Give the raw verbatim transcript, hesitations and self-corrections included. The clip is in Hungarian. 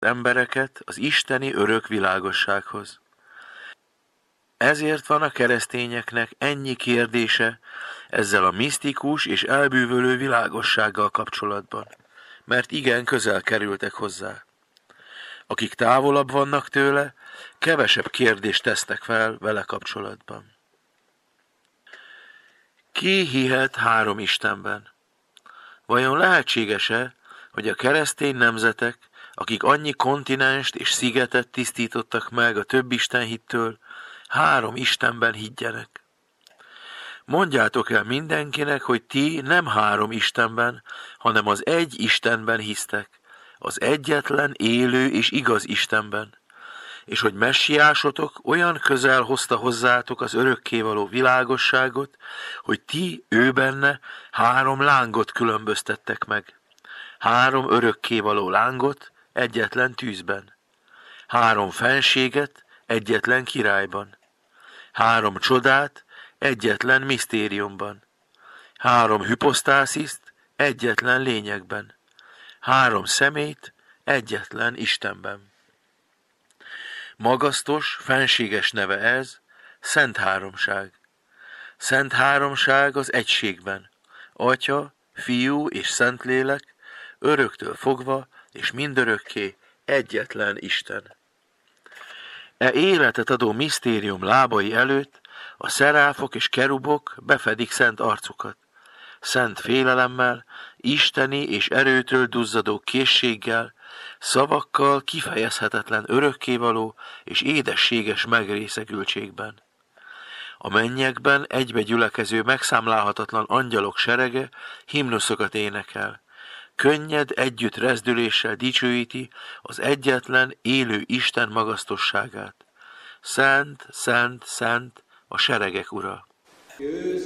embereket az isteni örök világossághoz. Ezért van a keresztényeknek ennyi kérdése ezzel a misztikus és elbűvölő világossággal kapcsolatban, mert igen közel kerültek hozzá. Akik távolabb vannak tőle, kevesebb kérdést tesznek fel vele kapcsolatban. Ki hihet három Istenben? Vajon lehetséges-e, hogy a keresztény nemzetek, akik annyi kontinenst és szigetet tisztítottak meg a több istenhittől, három Istenben higgyenek? Mondjátok el mindenkinek, hogy ti nem három Istenben, hanem az egy Istenben hisztek, az egyetlen élő és igaz Istenben, és hogy messiásotok olyan közel hozta hozzátok az örökkévaló világosságot, hogy ti ő benne három lángot különböztettek meg. Három örökkévaló lángot egyetlen tűzben. Három fenséget egyetlen királyban. Három csodát egyetlen misztériumban. Három hüposztásziszt egyetlen lényegben. Három szemét egyetlen Istenben. Magasztos, fenséges neve ez, Szent Háromság. Szent Háromság az egységben, Atya, Fiú és Szentlélek, öröktől fogva és mindörökké egyetlen Isten. E életet adó misztérium lábai előtt a szeráfok és kerubok befedik szent arcukat. Szent félelemmel, isteni és erőtől duzzadó készséggel, szavakkal kifejezhetetlen örökkévaló és édességes megrészegültségben. A mennyekben egybe gyülekező megszámlálhatatlan angyalok serege himnuszokat énekel. Könnyed együtt rezdüléssel dicsőíti az egyetlen élő Isten magasztosságát. Szent, szent, szent a seregek ura!